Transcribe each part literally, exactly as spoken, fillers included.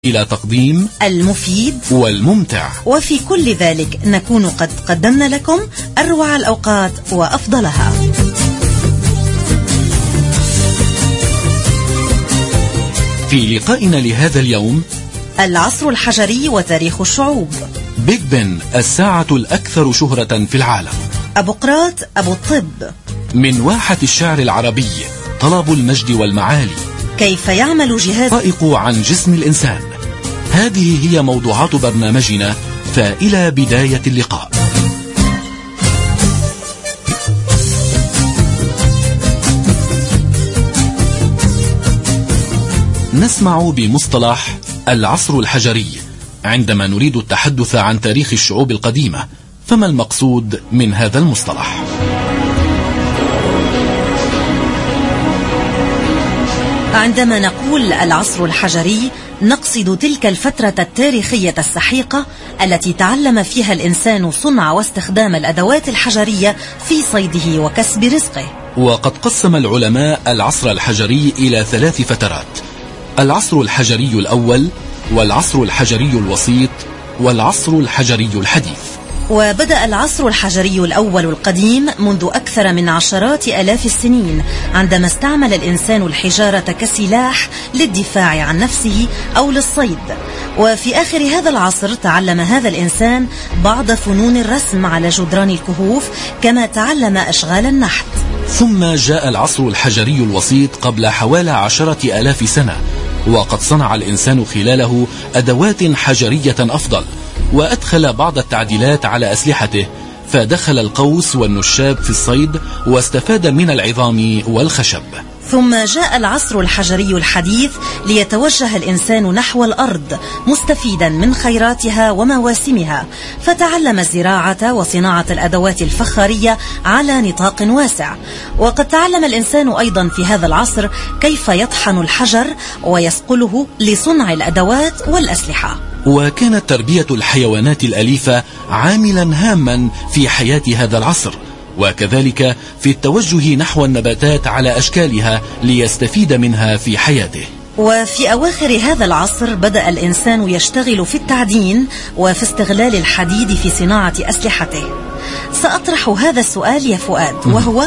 إلى تقديم المفيد والممتع، وفي كل ذلك نكون قد قدمنا لكم أروع الأوقات وأفضلها. في لقائنا لهذا اليوم: العصر الحجري وتاريخ الشعوب، بيج بن الساعة الأكثر شهرة في العالم، أبو قراط أبو الطب، من واحة الشعر العربي طلب المجد والمعالي، كيف يعمل جهاز حقائق عن جسم الإنسان. هذه هي موضوعات برنامجنا، فإلى بداية اللقاء. نسمع بمصطلح العصر الحجري عندما نريد التحدث عن تاريخ الشعوب القديمة، فما المقصود من هذا المصطلح؟ عندما نقول العصر الحجري نقصد تلك الفترة التاريخية السحيقة التي تعلم فيها الإنسان صنع واستخدام الأدوات الحجرية في صيده وكسب رزقه. وقد قسم العلماء العصر الحجري إلى ثلاث فترات: العصر الحجري الأول، والعصر الحجري الوسيط، والعصر الحجري الحديث. وبدأ العصر الحجري الأول القديم منذ أكثر من عشرات آلاف السنين، عندما استعمل الإنسان الحجارة كسلاح للدفاع عن نفسه أو للصيد. وفي آخر هذا العصر تعلم هذا الإنسان بعض فنون الرسم على جدران الكهوف، كما تعلم أشغال النحت. ثم جاء العصر الحجري الوسيط قبل حوالي عشرة آلاف سنة، وقد صنع الإنسان خلاله أدوات حجرية أفضل، وأدخل بعض التعديلات على أسلحته، فدخل القوس والنشاب في الصيد، واستفاد من العظام والخشب. ثم جاء العصر الحجري الحديث ليتوجه الإنسان نحو الأرض مستفيدا من خيراتها ومواسمها، فتعلم الزراعة وصناعة الأدوات الفخارية على نطاق واسع. وقد تعلم الإنسان أيضا في هذا العصر كيف يطحن الحجر ويصقله لصنع الأدوات والأسلحة. وكانت تربية الحيوانات الأليفة عاملا هاما في حياة هذا العصر، وكذلك في التوجه نحو النباتات على أشكالها ليستفيد منها في حياته. وفي أواخر هذا العصر بدأ الإنسان يشتغل في التعدين وفي استغلال الحديد في صناعة أسلحته. سأطرح هذا السؤال يا فؤاد، وهو: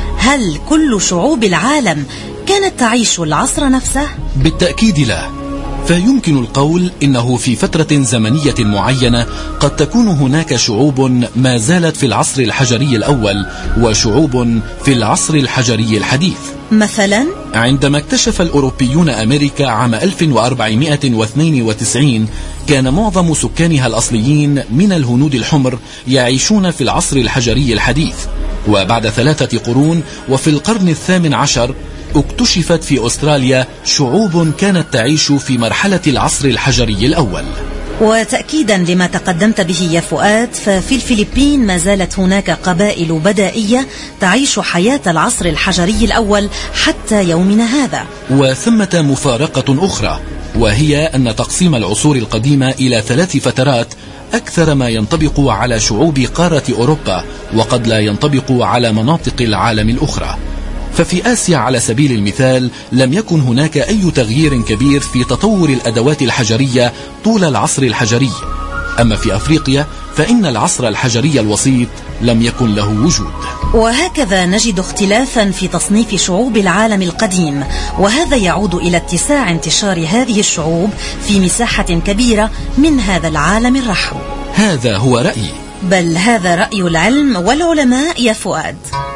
هل كل شعوب العالم كانت تعيش العصر نفسه؟ بالتأكيد لا، فيمكن القول إنه في فترة زمنية معينة قد تكون هناك شعوب ما زالت في العصر الحجري الأول، وشعوب في العصر الحجري الحديث. مثلا عندما اكتشف الأوروبيون أمريكا عام ألف وأربعمائة واثنين وتسعين، كان معظم سكانها الأصليين من الهنود الحمر يعيشون في العصر الحجري الحديث. وبعد ثلاثة قرون وفي القرن الثامن عشر اكتشفت في أستراليا شعوب كانت تعيش في مرحلة العصر الحجري الأول. وتأكيدا لما تقدمت به يا فؤاد، ففي الفلبين ما زالت هناك قبائل بدائية تعيش حياة العصر الحجري الأول حتى يومنا هذا. وثمة مفارقة أخرى، وهي أن تقسيم العصور القديمة إلى ثلاث فترات أكثر ما ينطبق على شعوب قارة أوروبا، وقد لا ينطبق على مناطق العالم الأخرى. ففي آسيا على سبيل المثال لم يكن هناك أي تغيير كبير في تطور الأدوات الحجرية طول العصر الحجري. أما في أفريقيا فإن العصر الحجري الوسيط لم يكن له وجود. وهكذا نجد اختلافا في تصنيف شعوب العالم القديم، وهذا يعود إلى اتساع انتشار هذه الشعوب في مساحة كبيرة من هذا العالم الرحب. هذا هو رأيي، بل هذا رأي العلم والعلماء يا فؤاد.